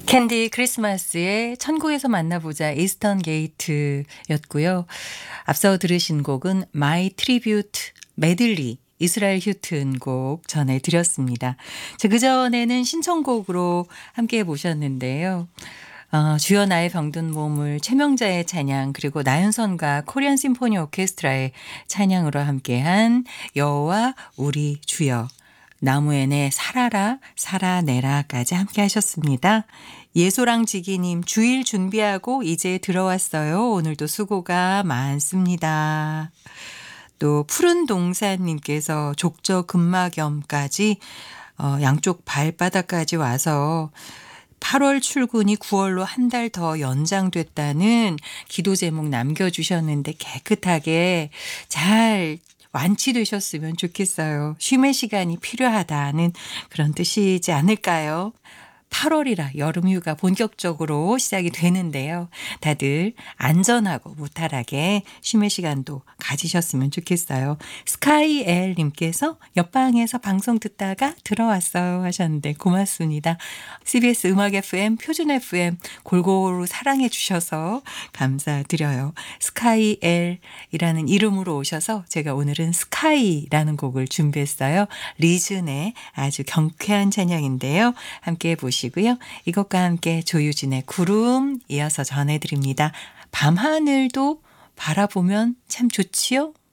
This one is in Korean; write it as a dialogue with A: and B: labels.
A: 캔디 크리스마스의 천국에서 만나보자 이스턴 게이트였고요. 앞서 들으신 곡은 마이 트리뷰트 메들리 이스라엘 휴튼 곡 전해드렸습니다. 자, 그전에는 신청곡으로 함께 보셨는데요. 주여 나의 병든 몸을 최명자의 찬양 그리고 나윤선과 코리안 심포니 오케스트라의 찬양으로 함께한 여호와 우리 주여 나무에네 살아라 살아내라까지 함께 하셨습니다. 예소랑 지기님 주일 준비하고 이제 들어왔어요. 오늘도 수고가 많습니다. 또 푸른 동산님께서 족저 근막염까지 양쪽 발바닥까지 와서 8월 출근이 9월로 한 달 더 연장됐다는 기도 제목 남겨주셨는데 깨끗하게 잘 완치되셨으면 좋겠어요. 쉼의 시간이 필요하다는 그런 뜻이지 않을까요? 8월이라 여름휴가 본격적으로 시작이 되는데요. 다들 안전하고 무탈하게 쉼의 시간도 가지셨으면 좋겠어요. 스카이엘님께서 옆방에서 방송 듣다가 들어왔어요 하셨는데 고맙습니다. CBS 음악 FM, 표준 FM 골고루 사랑해 주셔서 감사드려요. 스카이엘이라는 이름으로 오셔서 제가 오늘은 스카이라는 곡을 준비했어요. 리즌의 아주 경쾌한 찬양인데요. 함께 보시고요. 이것과 함께 조유진의 구름 이어서 전해드립니다. 밤하늘도 바라보면 참 좋지요?